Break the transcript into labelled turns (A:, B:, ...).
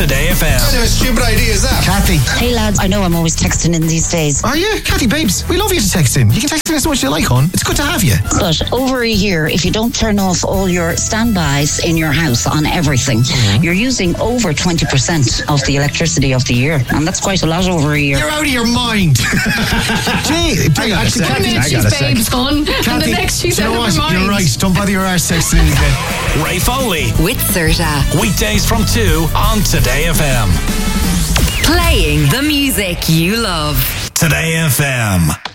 A: Today FM.
B: What kind of a stupid idea is that?
C: Kathy.
D: Hey lads, I know I'm always texting in these days.
C: Oh yeah, Kathy babes, we love you to text in. You can text in as much as you like, hon. It's good to have you.
D: But over here, if you don't turn off all your standbys in your house on everything, you're using over 20% of the electricity of the year. And that's quite a lot over a year.
C: You're out of your mind. Gee, actually,
E: She's babes gone, and the next she's out of her mind.
C: You're right. Don't bother your arse texting in again.
A: Ray Foley.
F: With Serta.
A: Weekdays from 2 on Today FM.
F: Playing the music you love.
A: Today FM.